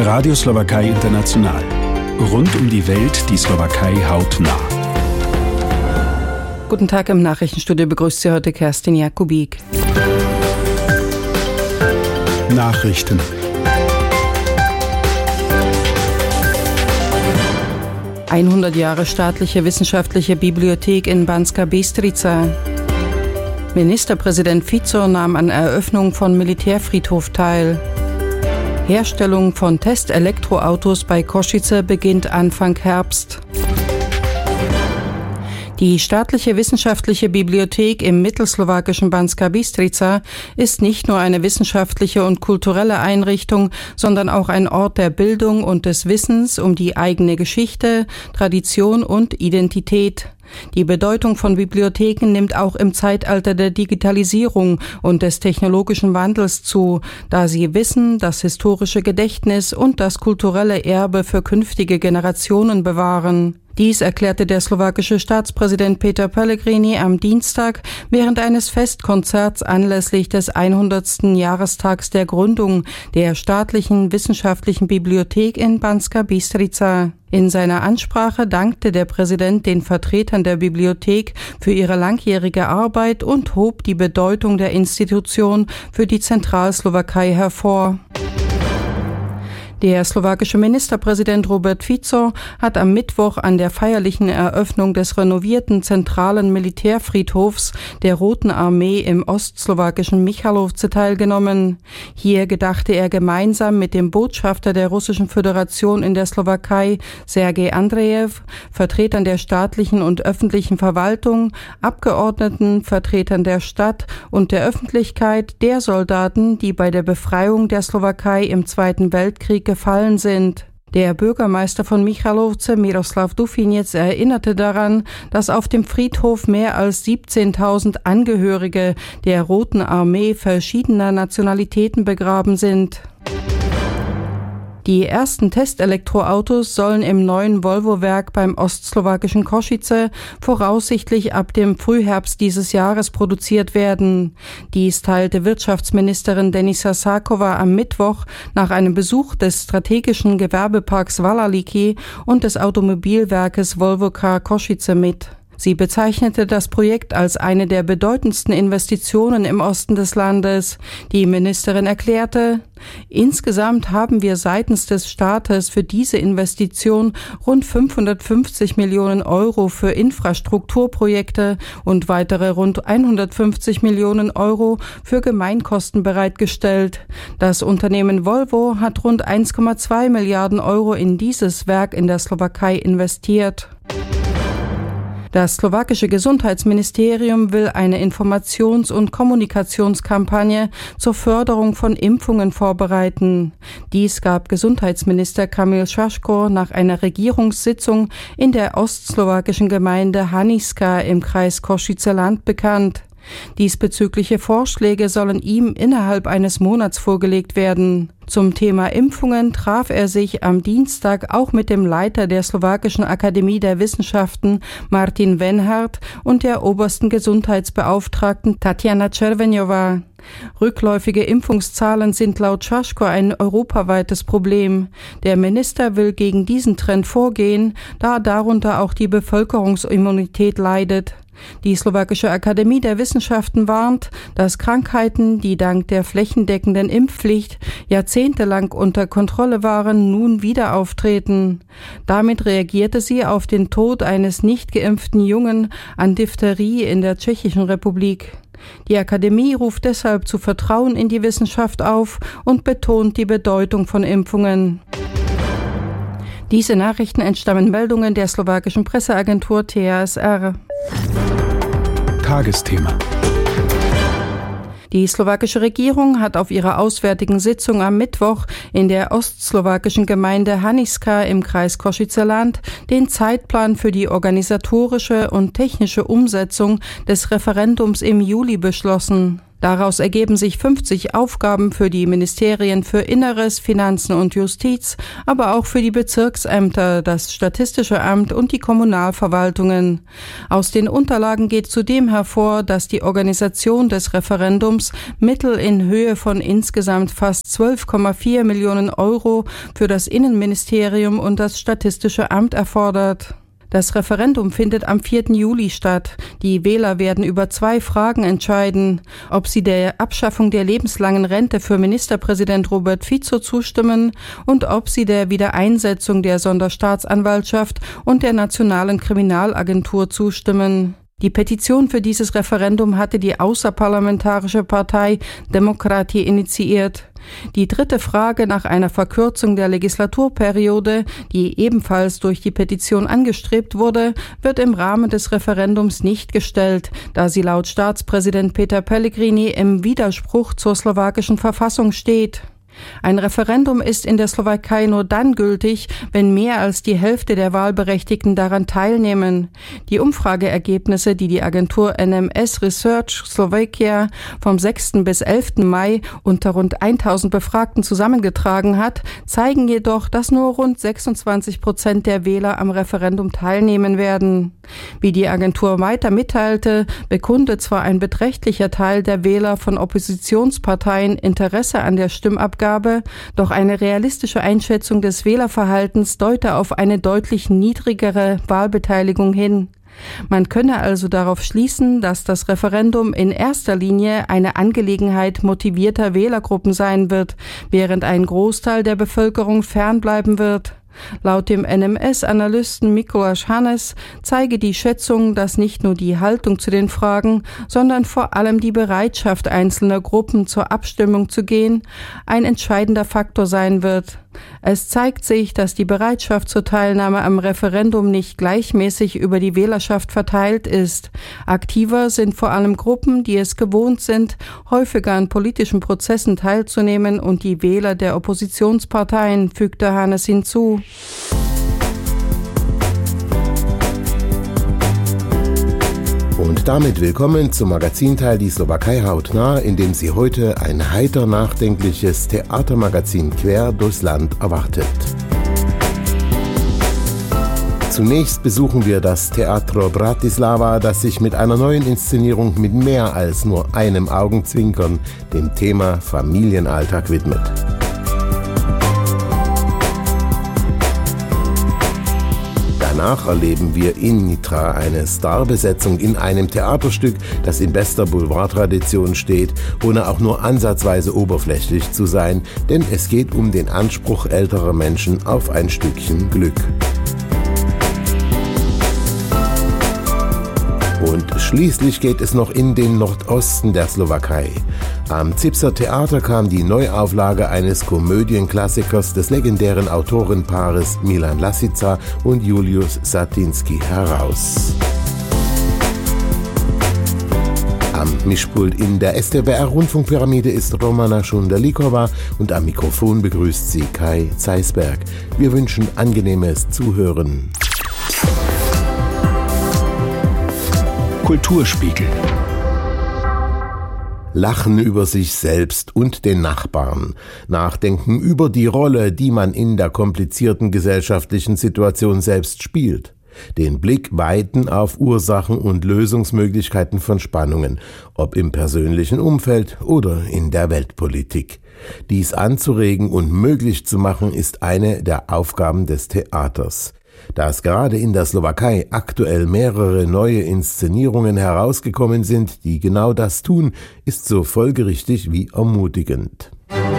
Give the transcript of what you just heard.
Radio Slowakei International. Rund um die Welt die Slowakei hautnah. Guten Tag, im Nachrichtenstudio begrüßt Sie heute Kerstin Jakubik. Nachrichten. ...100 Jahre staatliche wissenschaftliche Bibliothek in Banská Bystrica. Ministerpräsident Fico nahm an Eröffnung von Militärfriedhof teil. Herstellung von Test-Elektroautos bei Košice beginnt Anfang Herbst. Die staatliche wissenschaftliche Bibliothek im mittelslowakischen Banská Bystrica ist nicht nur eine wissenschaftliche und kulturelle Einrichtung, sondern auch ein Ort der Bildung und des Wissens um die eigene Geschichte, Tradition und Identität. Die Bedeutung von Bibliotheken nimmt auch im Zeitalter der Digitalisierung und des technologischen Wandels zu, da sie Wissen, das historische Gedächtnis und das kulturelle Erbe für künftige Generationen bewahren. Dies erklärte der slowakische Staatspräsident Peter Pellegrini am Dienstag während eines Festkonzerts anlässlich des 100. Jahrestags der Gründung der staatlichen wissenschaftlichen Bibliothek in Banská Bystrica. In seiner Ansprache dankte der Präsident den Vertretern der Bibliothek für ihre langjährige Arbeit und hob die Bedeutung der Institution für die Zentralslowakei hervor. Der slowakische Ministerpräsident Robert Fico hat am Mittwoch an der feierlichen Eröffnung des renovierten zentralen Militärfriedhofs der Roten Armee im ostslowakischen Michalovce teilgenommen. Hier gedachte er gemeinsam mit dem Botschafter der Russischen Föderation in der Slowakei, Sergej Andrejew, Vertretern der staatlichen und öffentlichen Verwaltung, Abgeordneten, Vertretern der Stadt und der Öffentlichkeit der Soldaten, die bei der Befreiung der Slowakei im Zweiten Weltkrieg gefallen sind. Der Bürgermeister von Michalovce, Miroslav Dufinec, erinnerte daran, dass auf dem Friedhof mehr als 17.000 Angehörige der Roten Armee verschiedener Nationalitäten begraben sind. Die ersten Testelektroautos sollen im neuen Volvo-Werk beim ostslowakischen Košice voraussichtlich ab dem Frühherbst dieses Jahres produziert werden. Dies teilte Wirtschaftsministerin Denisa Sáková am Mittwoch nach einem Besuch des strategischen Gewerbeparks Vallaliki und des Automobilwerkes Volvo Car Košice mit. Sie bezeichnete das Projekt als eine der bedeutendsten Investitionen im Osten des Landes. Die Ministerin erklärte, insgesamt haben wir seitens des Staates für diese Investition rund 550 Millionen Euro für Infrastrukturprojekte und weitere rund 150 Millionen Euro für Gemeinkosten bereitgestellt. Das Unternehmen Volvo hat rund 1,2 Milliarden Euro in dieses Werk in der Slowakei investiert. Das slowakische Gesundheitsministerium will eine Informations- und Kommunikationskampagne zur Förderung von Impfungen vorbereiten. Dies gab Gesundheitsminister Kamil Šaško nach einer Regierungssitzung in der ostslowakischen Gemeinde Haniska im Kreis Košice Land bekannt. Diesbezügliche Vorschläge sollen ihm innerhalb eines Monats vorgelegt werden. Zum Thema Impfungen traf er sich am Dienstag auch mit dem Leiter der Slowakischen Akademie der Wissenschaften Martin Wenhart und der obersten Gesundheitsbeauftragten Tatjana Červeňová. Rückläufige Impfungszahlen sind laut Šaško ein europaweites Problem. Der Minister will gegen diesen Trend vorgehen, da darunter auch die Bevölkerungsimmunität leidet. Die Slowakische Akademie der Wissenschaften warnt, dass Krankheiten, die dank der flächendeckenden Impfpflicht jahrzehntelang unter Kontrolle waren, nun wieder auftreten. Damit reagierte sie auf den Tod eines nicht geimpften Jungen an Diphtherie in der Tschechischen Republik. Die Akademie ruft deshalb zu Vertrauen in die Wissenschaft auf und betont die Bedeutung von Impfungen. Diese Nachrichten entstammen Meldungen der slowakischen Presseagentur TASR. Tagesthema. Die slowakische Regierung hat auf ihrer auswärtigen Sitzung am Mittwoch in der ostslowakischen Gemeinde Haniska im Kreis Košice Land den Zeitplan für die organisatorische und technische Umsetzung des Referendums im Juli beschlossen. Daraus ergeben sich 50 Aufgaben für die Ministerien für Inneres, Finanzen und Justiz, aber auch für die Bezirksämter, das Statistische Amt und die Kommunalverwaltungen. Aus den Unterlagen geht zudem hervor, dass die Organisation des Referendums Mittel in Höhe von insgesamt fast 12,4 Millionen Euro für das Innenministerium und das Statistische Amt erfordert. Das Referendum findet am 4. Juli statt. Die Wähler werden über 2 Fragen entscheiden: ob sie der Abschaffung der lebenslangen Rente für Ministerpräsident Robert Fico zustimmen und ob sie der Wiedereinsetzung der Sonderstaatsanwaltschaft und der Nationalen Kriminalagentur zustimmen. Die Petition für dieses Referendum hatte die außerparlamentarische Partei Demokrati initiiert. Die dritte Frage nach einer Verkürzung der Legislaturperiode, die ebenfalls durch die Petition angestrebt wurde, wird im Rahmen des Referendums nicht gestellt, da sie laut Staatspräsident Peter Pellegrini im Widerspruch zur slowakischen Verfassung steht. Ein Referendum ist in der Slowakei nur dann gültig, wenn mehr als die Hälfte der Wahlberechtigten daran teilnehmen. Die Umfrageergebnisse, die die Agentur NMS Research Slovakia vom 6. bis 11. Mai unter rund 1000 Befragten zusammengetragen hat, zeigen jedoch, dass nur rund 26% der Wähler am Referendum teilnehmen werden. Wie die Agentur weiter mitteilte, bekundet zwar ein beträchtlicher Teil der Wähler von Oppositionsparteien Interesse an der Stimmabgabe, doch eine realistische Einschätzung des Wählerverhaltens deute auf eine deutlich niedrigere Wahlbeteiligung hin. Man könne also darauf schließen, dass das Referendum in erster Linie eine Angelegenheit motivierter Wählergruppen sein wird, während ein Großteil der Bevölkerung fernbleiben wird. Laut dem NMS-Analysten Mikuláš Hannes zeige die Schätzung, dass nicht nur die Haltung zu den Fragen, sondern vor allem die Bereitschaft einzelner Gruppen zur Abstimmung zu gehen, ein entscheidender Faktor sein wird. Es zeigt sich, dass die Bereitschaft zur Teilnahme am Referendum nicht gleichmäßig über die Wählerschaft verteilt ist. Aktiver sind vor allem Gruppen, die es gewohnt sind, häufiger an politischen Prozessen teilzunehmen, und die Wähler der Oppositionsparteien, fügte Hannes hinzu. Und damit willkommen zum Magazinteil Die Slowakei hautnah, in dem Sie heute ein heiter nachdenkliches Theatermagazin quer durchs Land erwartet. Zunächst besuchen wir das Teatro Bratislava, das sich mit einer neuen Inszenierung mit mehr als nur einem Augenzwinkern dem Thema Familienalltag widmet. Danach erleben wir in Nitra eine Starbesetzung in einem Theaterstück, das in bester Boulevardtradition steht, ohne auch nur ansatzweise oberflächlich zu sein, denn es geht um den Anspruch älterer Menschen auf ein Stückchen Glück. Und schließlich geht es noch in den Nordosten der Slowakei. Am Zipser Theater kam die Neuauflage eines Komödienklassikers des legendären Autorenpaares Milan Lasica und Julius Satinski heraus. Am Mischpult in der STBR-Rundfunkpyramide ist Romana Schunderlikova und am Mikrofon begrüßt sie Kai Zeisberg. Wir wünschen angenehmes Zuhören. Kulturspiegel. Lachen über sich selbst und den Nachbarn. Nachdenken über die Rolle, die man in der komplizierten gesellschaftlichen Situation selbst spielt. Den Blick weiten auf Ursachen und Lösungsmöglichkeiten von Spannungen, ob im persönlichen Umfeld oder in der Weltpolitik. Dies anzuregen und möglich zu machen, ist eine der Aufgaben des Theaters. Dass gerade in der Slowakei aktuell mehrere neue Inszenierungen herausgekommen sind, die genau das tun, ist so folgerichtig wie ermutigend.